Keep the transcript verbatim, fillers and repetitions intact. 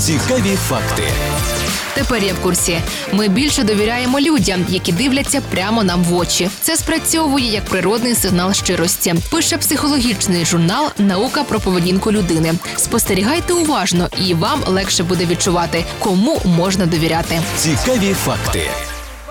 Цікаві факти. Тепер я в курсі. Ми більше довіряємо людям, які дивляться прямо нам в очі. Це спрацьовує як природний сигнал щирості. Пише психологічний журнал «Наука про поведінку людини». Спостерігайте уважно, і вам легше буде відчувати, кому можна довіряти. Цікаві факти.